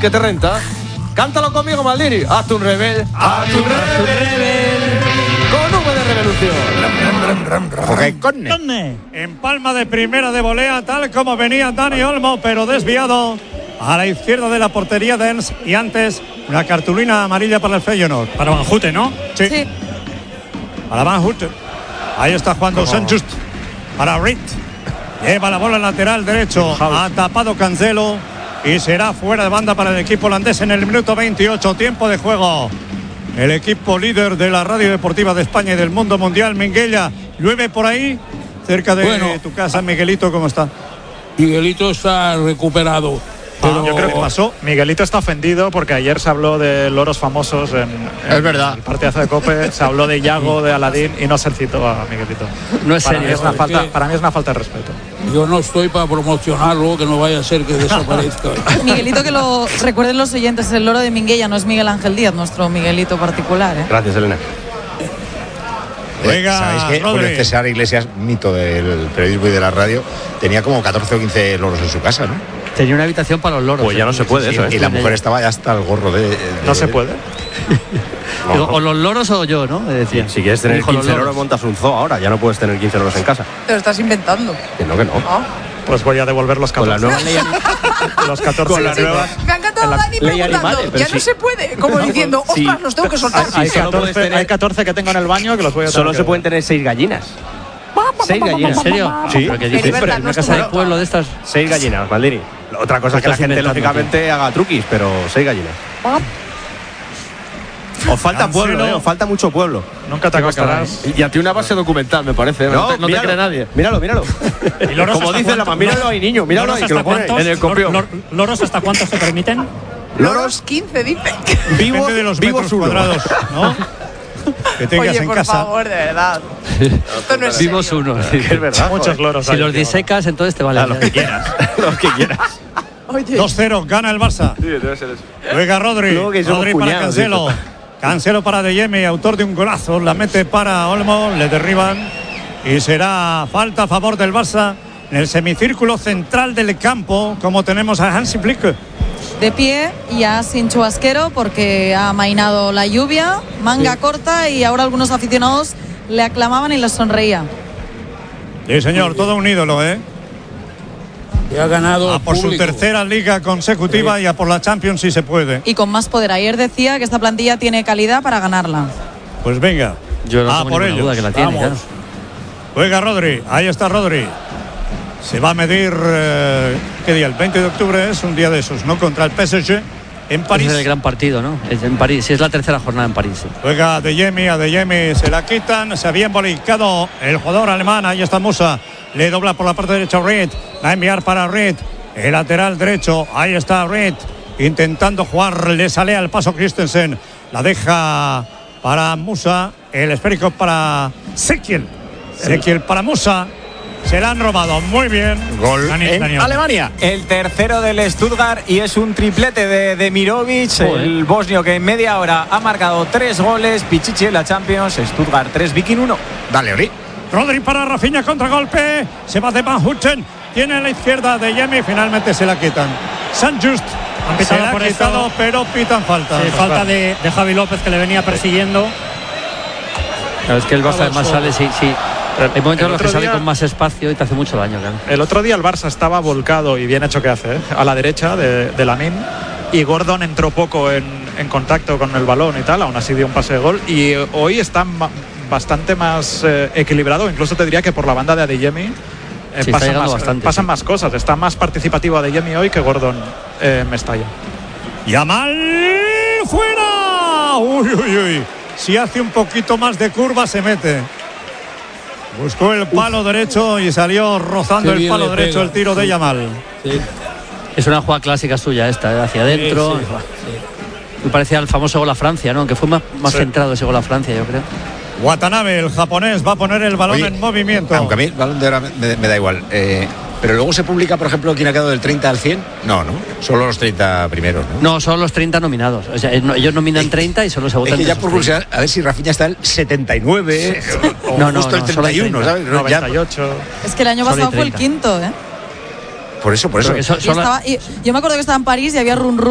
que te renta. Cántalo conmigo, Maldini. Hazte un rebel. Hazte un rebel. Con V de revolución. En palma de primera de volea, tal como venía Dani Olmo, pero desviado a la izquierda de la portería de Ernst. Y antes, una cartulina amarilla para el Feyenoord. Para Van Houten, ¿no? Sí. Para Van Houten. Ahí está jugando Sanjust. Para Reed. Lleva la bola lateral derecho. Ha tapado Cancelo. Y será fuera de banda para el equipo holandés en el minuto 28. Tiempo de juego. El equipo líder de la Radio Deportiva de España y del mundo mundial, Minguella. Llueve por ahí, cerca de tu casa. Miguelito, ¿cómo está? Miguelito está recuperado. Pero yo creo que pasó. Miguelito está ofendido porque ayer se habló de loros famosos en es verdad. El partidazo de COPE. Se habló de Iago, de Aladín y no se citó a Miguelito. No es serio. Para mí es una falta de respeto. Yo no estoy para promocionarlo, que no vaya a ser que desaparezca. Miguelito, que lo recuerden los oyentes, el loro de Minguella no es Miguel Ángel Díaz, nuestro Miguelito particular. Gracias, Elena. ¿Sabéis que Julio César Iglesias, mito del periodismo y de la radio, tenía como 14 o 15 loros en su casa, ¿no? Tenía una habitación para los loros. Pues ya no se puede eso, ¿eh? Y la mujer estaba ya hasta el gorro de no se puede. Digo, o los loros o yo, ¿no? Me decía. Si quieres tener 15 loros, montas un zoo ahora. Ya no puedes tener 15 loros en casa. Te lo estás inventando. Que no. Pues voy a devolver los 14. Con la nueva ley. Los 14. Con la nueva. Me ha encantado Dani preguntando. Ya no se puede. Como diciendo, ostras, los tengo que soltar. Hay 14 que tengo en el baño que los voy a Solo se pueden tener 6 gallinas. 6 gallinas. ¿En serio? Sí. ¿Pero qué dices? ¿Una casa de pueblo de estas? 6 gallinas, Maldini. Otra cosa es que la gente, lógicamente, haga truquis, pero 6 gallinas. Os falta pueblo, os falta mucho pueblo. Nunca te acostarás. Y a ti una base documental, me parece. No te cree nadie. Míralo. Como dice la mamá, míralo ahí, niño. Míralo ahí, que lo pone en el copión. ¿Loros hasta cuánto se permiten? Loros 15, dice. Vivos de los metros cuadrados, ¿no? Que tengas Oye, en por casa. favor, de verdad. Esto no es Vimos serio. uno. Es verdad. Muchos loros. Si los disecas, entonces te vale. Lo que quieras. Lo que quieras. 2-0, gana el Barça. Sí, debe ser eso. Juega Rodri. Rodri para Cancelo. Cancelo para De Jemi, autor de un golazo. La mete para Olmo, le derriban. Y será falta a favor del Barça en el semicírculo central del campo, como tenemos a Hansi Flick. De pie, ya sin chubasquero, porque ha amainado la lluvia. Manga corta y ahora algunos aficionados le aclamaban y le sonreía. Sí, señor, todo un ídolo, ¿eh? Y ha ganado a por su tercera liga consecutiva y a por la Champions si se puede. Y con más poder. Ayer decía que esta plantilla tiene calidad para ganarla. Pues venga, yo no tengo por ninguna duda que la tiene. Claro. Juega Rodri, ahí está Rodri. Se va a medir, ¿qué día? El 20 de octubre es un día de esos, ¿no? Contra el PSG en París. Es el gran partido, ¿no? Es en París, sí, es la tercera jornada en París. Sí. Juega De Jemi, a De Jemi se la quitan, se había embolicado el jugador alemán, ahí está Musa. Le dobla por la parte derecha Reed. Va a enviar para Reed. El lateral derecho. Ahí está Reed. Intentando jugar. Le sale al paso Christensen. La deja para Musa. El esférico para Sekiel. Sekiel para Musa. Se la han robado. Muy bien. Gol en Alemania. El tercero del Stuttgart y es un triplete de Demirovic, el bosnio que en media hora ha marcado 3 goles. Pichichi en la Champions. Stuttgart 3, Viking 1. Dale, Ori. Rodri para Rafinha, contragolpe. Se va de Van Houten. Tiene a la izquierda De Jemi. Finalmente se la quitan. Sanjust se la ha quitado, pero pitan falta. Sí, falta de Javi López, que le venía persiguiendo. Claro, es que el Barça además sale, sí. Hay momentos en los que sale con más espacio y te hace mucho daño. Claro. El otro día el Barça estaba volcado y bien hecho que hace, a la derecha de Lamine. Y Gordon entró poco en contacto con el balón y tal. Aún así dio un pase de gol. Y hoy está bastante más equilibrado, incluso te diría que por la banda de Adeyemi pasan más cosas. Está más participativo Adeyemi hoy que Gordon Mestalla. Yamal fuera. Uy. Si hace un poquito más de curva se mete. Buscó el palo derecho y salió rozando el palo derecho el tiro de Yamal. Sí. Es una jugada clásica suya esta, hacia adentro. Sí. Me parecía el famoso gol a Francia, ¿no? Que fue más centrado ese gol a Francia, yo creo. Watanabe, el japonés, va a poner el balón en movimiento. Aunque a mí el balón de ahora me da igual. Pero luego se publica, por ejemplo, quién ha quedado del 30 al 100. No. Solo los 30 primeros, ¿no? No, solo los 30 nominados. O sea, ellos nominan 30 y solo se votan. Es que ya por curiosidad, a ver si Rafinha está el 79 o justo el 31, ¿sabes? 98. Es que el año pasado fue el quinto, ¿eh? Por eso. Yo me acuerdo que estaba en París y había run